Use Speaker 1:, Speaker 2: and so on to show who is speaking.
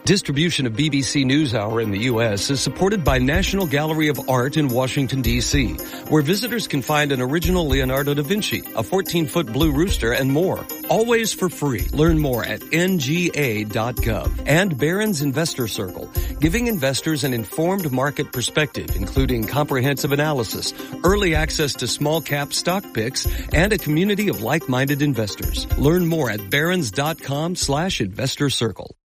Speaker 1: Distribution of BBC NewsHour in the U.S. is supported by National Gallery of Art in Washington, D.C., where visitors can find an original Leonardo da Vinci, a 14-foot blue rooster, and more. Always for free. Learn more at nga.gov. And Barron's Investor Circle, giving investors an informed market perspective, including comprehensive analysis, early access to small-cap stock picks, and a community of like-minded investors. Learn more at barrons.com/investor circle.